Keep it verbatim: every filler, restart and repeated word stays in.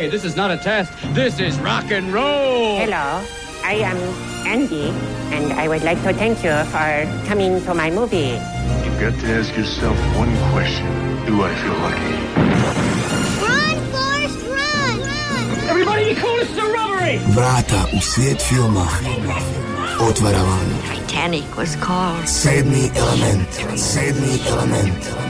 Hey, this is not a test. This is rock and roll. Hello, I am Andy, and I would like to thank you for coming to my movie. You've got to ask yourself one question. Do I feel lucky? Run, Forrest, run! run! Everybody be cool, this is a robbery! Vrata u svijet filma otvara vam Titanic was called Sedmi element. Sedmi element.